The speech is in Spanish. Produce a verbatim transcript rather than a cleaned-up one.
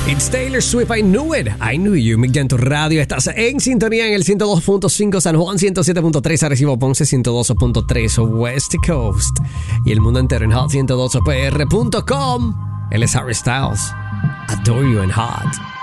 It's Taylor Swift, I Knew It, I Knew You. Mick en tu radio, estás en sintonía en el ciento dos punto cinco San Juan, ciento siete punto tres Arecibo, Ponce, ciento dos punto tres West Coast y el mundo entero en hot ciento dos P R punto com. Él es Harry Styles, Adore You in Hot.